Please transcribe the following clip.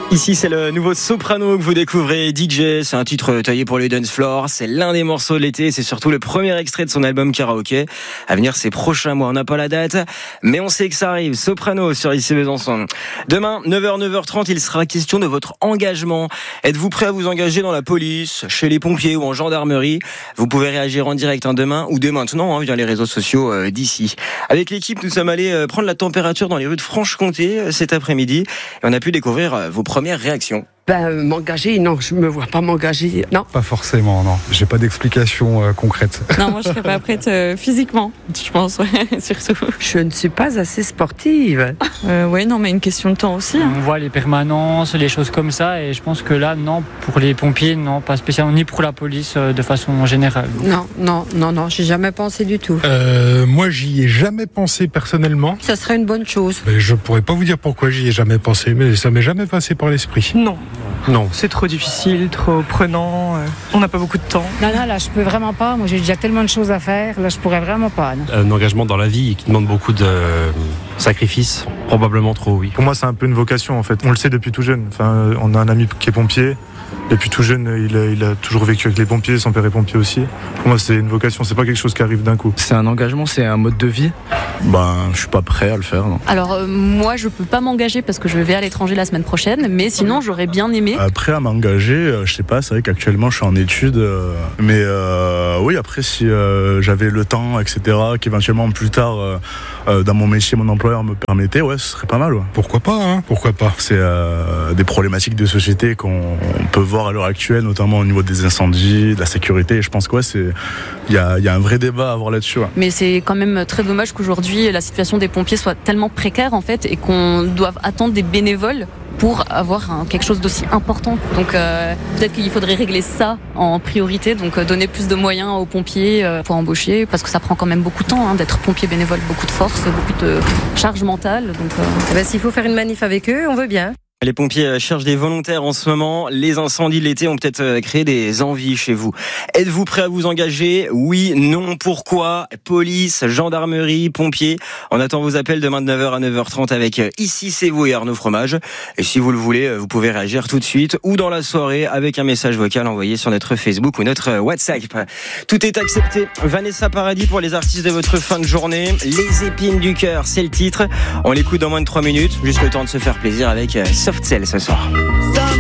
Ici, c'est le nouveau Soprano que vous découvrez, DJ. C'est un titre taillé pour les dance floors. C'est l'un des morceaux de l'été. C'est surtout le premier extrait de son album Karaoké. À venir ces prochains mois. On n'a pas la date, mais on sait que ça arrive. Soprano sur IC Besançon. Demain, 9h, 9h30, il sera question de votre engagement. Êtes-vous prêt à vous engager dans la police, chez les pompiers ou en gendarmerie? Vous pouvez réagir en direct demain ou dès maintenant via les réseaux sociaux d'ici. Avec l'équipe, nous sommes allés prendre la température dans les rues de Franche-Comté cet après-midi. Et on a pu découvrir vos première réaction. M'engager, non, je me vois pas m'engager, non. Pas forcément, non. J'ai pas d'explication concrète. Non, moi je serais pas prête physiquement, je pense, ouais, surtout. Je ne suis pas assez sportive. Oui, non, mais une question de temps aussi. On voit les permanences, les choses comme ça, et je pense que là, non, pour les pompiers, non, pas spécialement, ni pour la police de façon générale. Non, j'ai jamais pensé du tout. Moi, j'y ai jamais pensé personnellement. Ça serait une bonne chose. Mais je pourrais pas vous dire pourquoi j'y ai jamais pensé, mais ça m'est jamais passé par l'esprit. Non, c'est trop difficile, trop prenant, on n'a pas beaucoup de temps. Non, là, je peux vraiment pas. Moi, j'ai déjà tellement de choses à faire. Là, je pourrais vraiment pas. Non. Un engagement dans la vie qui demande beaucoup de sacrifices, probablement trop, oui. Pour moi, c'est un peu une vocation, en fait. On le sait depuis tout jeune. Enfin, on a un ami qui est pompier. Depuis tout jeune, il a toujours vécu avec les pompiers. Son père est pompier aussi. Pour moi, c'est une vocation. C'est pas quelque chose qui arrive d'un coup. C'est un engagement, c'est un mode de vie. Je suis pas prêt à le faire. Non. Alors moi, je peux pas m'engager parce que je vais à l'étranger la semaine prochaine. Mais sinon, j'aurais bien aimé. Prêt à m'engager, je sais pas. C'est vrai qu'actuellement, je suis en études. Mais oui, après, si j'avais le temps, etc., qu'éventuellement plus tard, dans mon métier, mon employeur me permettait, ouais, ce serait pas mal. Ouais. Pourquoi pas, hein. Pourquoi pas. C'est des problématiques de société qu'on peut voir à l'heure actuelle, notamment au niveau des incendies, de la sécurité. Et je pense que il y a un vrai débat à avoir là-dessus. Ouais. Mais c'est quand même très dommage qu'aujourd'hui la situation des pompiers soit tellement précaire en fait et qu'on doive attendre des bénévoles pour avoir quelque chose d'aussi important. Donc peut-être qu'il faudrait régler ça en priorité, donc donner plus de moyens aux pompiers pour embaucher, parce que ça prend quand même beaucoup de temps d'être pompier bénévole, beaucoup de force, beaucoup de charge mentale. Donc, s'il faut faire une manif avec eux, on veut bien. Les pompiers cherchent des volontaires en ce moment. Les incendies de l'été ont peut-être créé des envies chez vous. Êtes-vous prêt à vous engager? Oui, non, pourquoi? Police, gendarmerie, pompiers. On attend vos appels demain de 9h à 9h30 avec Ici c'est vous et Arnaud Fromage. Et si vous le voulez, vous pouvez réagir tout de suite ou dans la soirée avec un message vocal envoyé sur notre Facebook ou notre WhatsApp. Tout est accepté. Vanessa Paradis pour les artistes de votre fin de journée. Les épines du cœur, c'est le titre. On l'écoute dans moins de 3 minutes. Juste le temps de se faire plaisir avec Soft Cell ce soir.